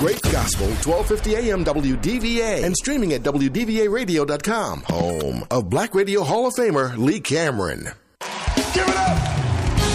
great gospel, 1250 AM WDVA, and streaming at WDVAradio.com, home of Black Radio Hall of Famer Lee Cameron. Give it up